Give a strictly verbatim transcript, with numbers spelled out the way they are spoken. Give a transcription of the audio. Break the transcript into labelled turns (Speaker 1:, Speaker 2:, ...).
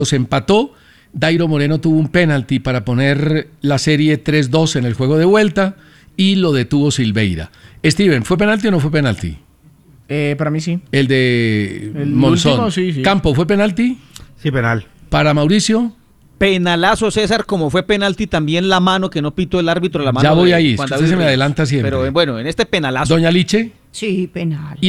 Speaker 1: Se empató. Dairo Moreno tuvo un penalti para poner la serie tres dos en el juego de vuelta y lo detuvo Silveira. Steven, ¿fue penalti o no fue penalti?
Speaker 2: Eh, para mí sí.
Speaker 1: El de
Speaker 2: El
Speaker 1: Monzón.
Speaker 2: último, sí, sí.
Speaker 1: Campo, ¿fue penalti?
Speaker 3: Sí, penal.
Speaker 1: Para Mauricio.
Speaker 4: Penalazo, César, como fue penalti también la mano que no pitó el árbitro, la mano.
Speaker 1: Ya voy
Speaker 4: de
Speaker 1: ahí,
Speaker 4: Juan
Speaker 1: usted
Speaker 4: David
Speaker 1: se me
Speaker 4: Reyes.
Speaker 1: adelanta siempre.
Speaker 4: Pero bueno, en este penalazo.
Speaker 1: Doña Liche.
Speaker 5: Sí, penal.
Speaker 1: Y